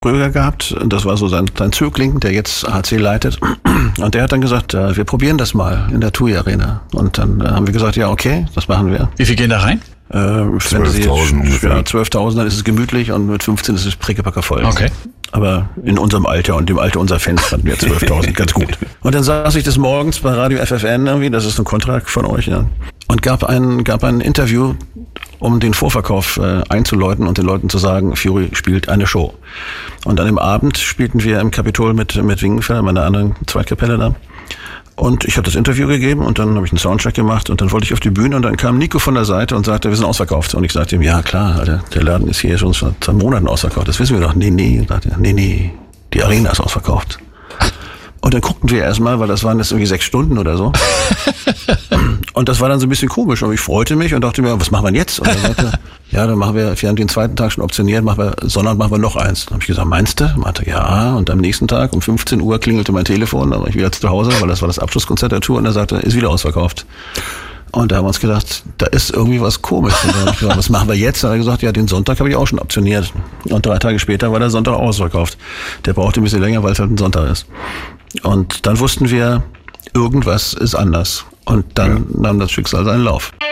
Röger gehabt. Das war so sein Zögling, der jetzt HC leitet. Und der hat dann gesagt, wir probieren das mal in der TUI Arena. Und dann haben wir gesagt, ja, okay, das machen wir. Wie viel gehen da rein? 12.000 ungefähr. Ja, 12.000, dann ist es gemütlich und mit 15 ist es prickepacke voll. Okay. Aber in unserem Alter und dem Alter unserer Fans fanden wir 12.000 ganz gut. Und dann saß ich des Morgens bei Radio FFN irgendwie, das ist ein Kontrakt von euch, ja, und gab ein Interview, um den Vorverkauf einzuläuten und den Leuten zu sagen, Fury spielt eine Show. Und an dem Abend spielten wir im Kapitol mit Wingenfelder, meiner anderen Zweitkapelle da. Und ich habe das Interview gegeben und dann habe ich einen Soundcheck gemacht und dann wollte ich auf die Bühne und dann kam Nico von der Seite und sagte, wir sind ausverkauft. Und ich sagte ihm, ja klar, Alter, der Laden ist hier schon seit 2 Monaten ausverkauft, das wissen wir doch. Nee, sagt er, nee, die Arena ist ausverkauft. Und dann guckten wir erstmal, weil das waren jetzt irgendwie 6 Stunden oder so. Und das war dann so ein bisschen komisch. Und ich freute mich und dachte mir, was machen wir denn jetzt? Und er sagte, ja, dann machen wir haben den zweiten Tag schon optioniert, Sonntag machen wir noch eins. Dann habe ich gesagt, meinst du? Meinte, ja. Und am nächsten Tag um 15 Uhr klingelte mein Telefon, dann war ich wieder zu Hause, weil das war das Abschlusskonzert der Tour und er sagte, ist wieder ausverkauft. Und da haben wir uns gedacht, da ist irgendwie was komisch. Und dann habe ich gesagt, was machen wir jetzt? Dann hat er gesagt, ja, den Sonntag habe ich auch schon optioniert. Und 3 Tage später war der Sonntag ausverkauft. Der brauchte ein bisschen länger, weil es halt ein Sonntag ist. Und dann wussten wir, irgendwas ist anders. Und dann nahm das Schicksal seinen Lauf.